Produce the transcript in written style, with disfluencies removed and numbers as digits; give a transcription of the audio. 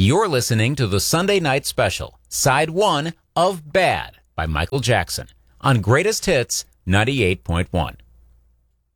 You're listening to the Sunday Night Special, Side 1 of Bad by Michael Jackson on Greatest Hits 98.1.